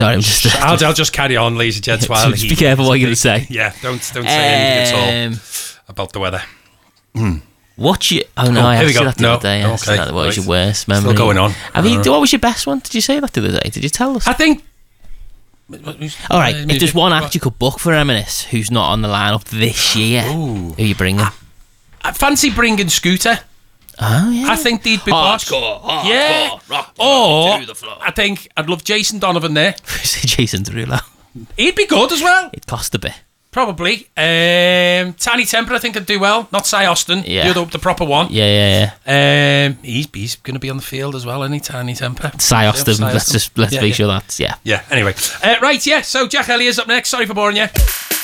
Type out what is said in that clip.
Sorry, I'm just... I'll just carry on, ladies and gents. While just be careful what you're going to say. Yeah, don't say anything at all about the weather. What you... Oh, no, I here we asked you go. that the other day. Okay. What was your worst memory? Still going on. What was your best one? Did you say that the other day? Did you tell us? I think... All right, if there's one act you could book for M&S who's not on the lineup this year, who are you bringing? I fancy bringing Scooter. Oh, yeah. I think they'd be boss. Yeah. Or I think I'd love Jason Donovan there. Jason Derulo. He'd be good as well. It'd cost a bit. Probably. Tiny Temper, I think, would do well. Not Cy Austin. Yeah. The proper one. Yeah. He's going to be on the field as well, isn't he, Tiny Temper? Cy Austin. Let's make sure that's... Yeah. Yeah, anyway. Right, yeah. So Jack Elliott's up next. Sorry for boring you.